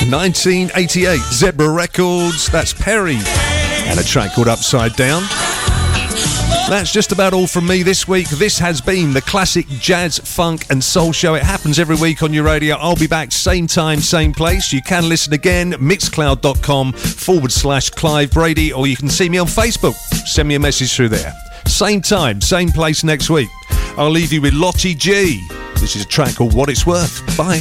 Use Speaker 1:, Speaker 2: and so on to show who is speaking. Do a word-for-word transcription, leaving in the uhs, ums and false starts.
Speaker 1: nineteen eighty-eight, Zebra Records, that's Perry, and a track called Upside Down. That's just about all from me this week. This has been the classic jazz, funk and soul show. It happens every week on your radio. I'll be back same time, same place. You can listen again, mixcloud.com forward slash Clive Brady, or you can see me on Facebook. Send me a message through there. Same time, same place next week. I'll leave you with Lottie G. This is a track called What It's Worth. Bye.